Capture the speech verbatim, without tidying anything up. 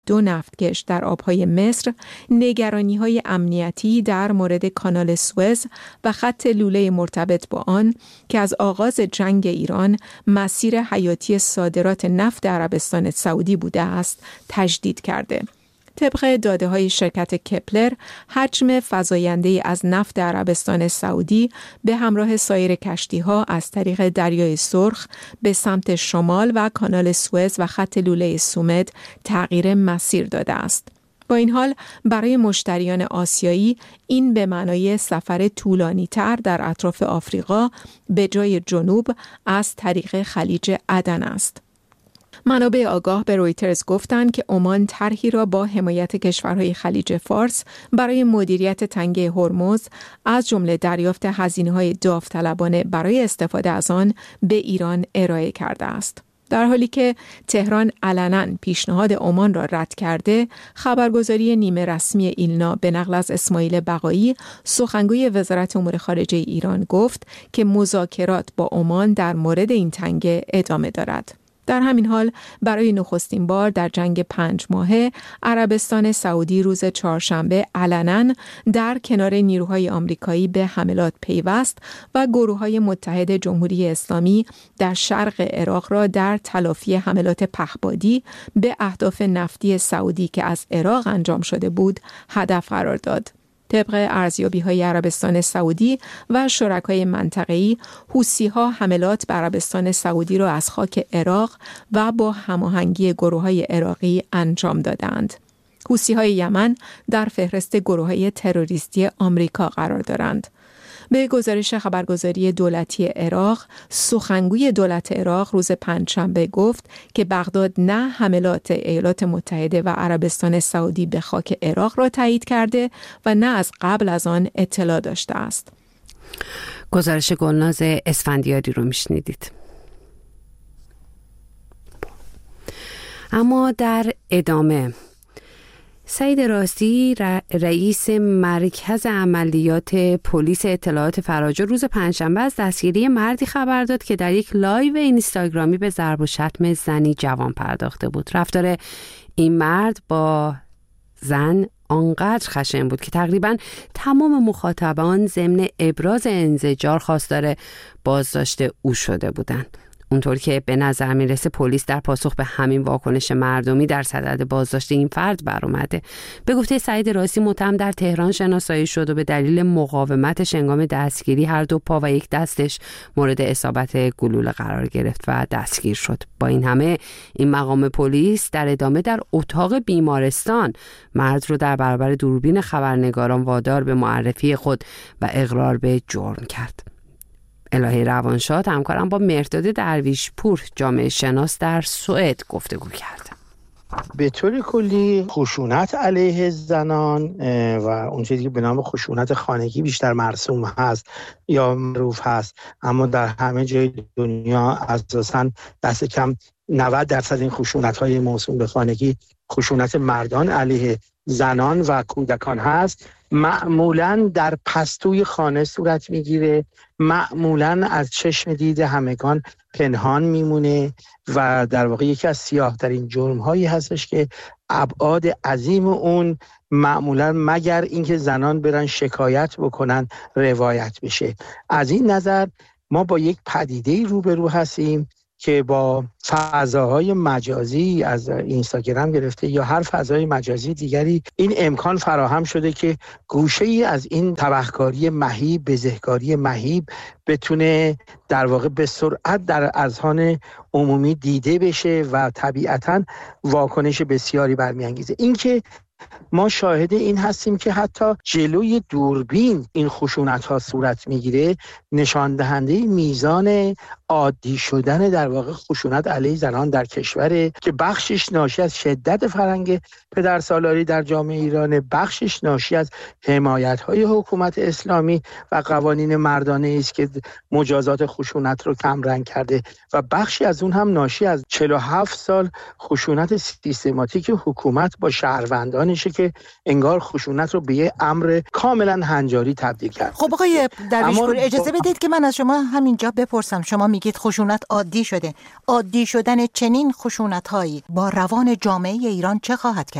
دو نفتکش در آبهای مصر نگرانی‌های امنیتی در مورد کانال سوئز و خط لوله مرتبط با آن که از آغاز جنگ ایران مسیر حیاتی صادرات نفت عربستان سعودی بوده است تجدید کرده. طبق داده‌های شرکت کپلر، حجم فزاینده از نفت عربستان سعودی به همراه سایر کشتی‌ها از طریق دریای سرخ به سمت شمال و کانال سوئز و خط لوله سومد تغییر مسیر داده است. با این حال برای مشتریان آسیایی این به معنای سفر طولانی‌تر در اطراف آفریقا به جای جنوب از طریق خلیج عدن است. منابع آگاه به رویترز گفتند که عمان طرحی را با حمایت کشورهای خلیج فارس برای مدیریت تنگه هرمز از جمله دریافت هزینه‌های داوطلبانه برای استفاده از آن به ایران ارائه کرده است. در حالی که تهران علناً پیشنهاد عمان را رد کرده، خبرگزاری نیمه رسمی ایلنا به نقل از اسماعیل بقایی، سخنگوی وزارت امور خارجه ایران گفت که مذاکرات با عمان در مورد این تنگه ادامه دارد. در همین حال برای نخستین بار در جنگ پنج ماهه عربستان سعودی روز چهارشنبه علناً در کنار نیروهای آمریکایی به حملات پیوست و گروه‌های متحد جمهوری اسلامی در شرق عراق را در تلافی حملات پهپادی به اهداف نفتی سعودی که از عراق انجام شده بود هدف قرار داد. طبق ارزیابی‌های عربستان سعودی و شرکای منطقه‌ای، حوثی‌ها حملات بر عربستان سعودی را از خاک عراق و با هماهنگی گروه‌های عراقی انجام دادند. حوثی‌های یمن در فهرست گروه‌های تروریستی آمریکا قرار دارند. به گزارش خبرگزاری دولتی عراق، سخنگوی دولت عراق روز پنجشنبه گفت که بغداد نه حملات ایالات متحده و عربستان سعودی به خاک عراق را تایید کرده و نه از قبل از آن اطلاع داشته است. گزارش گلناز اسفندیاری رو میشنیدید. اما در ادامه، سعید راستی رئیس مرکز عملیات پلیس اطلاعات فراجو روز پنجشنبه از دستگیری مردی خبر داد که در یک لایو اینستاگرامی به ضرب و شتم زنی جوان پرداخته بود. رفتار این مرد با زن آنقدر خشن بود که تقریباً تمام مخاطبان ضمن ابراز انزجار خواستار بازداشت او شده بودند. اونطور که به نظر میرسه پلیس در پاسخ به همین واکنش مردمی در صدد بازداشت این فرد برآمده. به گفته سعید راستی، متهم در تهران شناسایی شد و به دلیل مقاومتش هنگام دستگیری هر دو پا و یک دستش مورد اصابت گلوله قرار گرفت و دستگیر شد. با این همه این مقام پلیس در ادامه در اتاق بیمارستان مرد رو در برابر دوربین خبرنگاران وادار به معرفی خود و اقرار به جرم کرد. الهی روانشاد همکارم با مرداد درویش پور جامعه شناس در سوئد گفتگو کرد. به طور کلی خشونت علیه زنان و اون چیزی که به نام خشونت خانگی بیشتر مرسوم هست یا معروف هست، اما در همه جای دنیا اساساً دست کم نود درصد این خشونت‌های موسوم به خانگی خشونت مردان علیه زنان و کودکان هست. معمولاً در پستوی خانه صورت میگیره، معمولاً از چشم دید همگان پنهان میمونه و در واقع یکی از سیاه ترین جرم هایی هستش که ابعاد عظیم اون معمولاً مگر اینکه زنان برن شکایت بکنن روایت بشه. از این نظر ما با یک پدیده روبرو هستیم که با فضاهای مجازی از اینستاگرام گرفته یا هر فضای مجازی دیگری این امکان فراهم شده که گوشه‌ای از این تبهکاری مهیب، بزهکاری مهیب بتونه در واقع به سرعت در اذهان عمومی دیده بشه و طبیعتاً واکنش بسیاری برمیانگیزه. این که ما شاهد این هستیم که حتی جلوی دوربین این خشونت ها صورت میگیره، نشان دهنده میزان عادی شدن در واقع خشونت علیه زنان در کشوره که بخشش ناشی از شدت فرهنگ پدرسالاری در جامعه ایران، بخشش ناشی از حمایت های حکومت اسلامی و قوانین مردانه است که مجازات خشونت رو کم رنگ کرده و بخشی از اون هم ناشی از چهل و هفت سال خشونت سیستماتیک حکومت با شهروندانشه که انگار خشونت رو به یه امر کاملا هنجاری تبدیل کرد. خب آقای درویش پور، اجازه بدید که من از شما همینجا بپرسم. شما میگید خشونت عادی شده. عادی جدی شدن چنین خشونت‌هایی با روان جامعه ایران چه خواهد کرد؟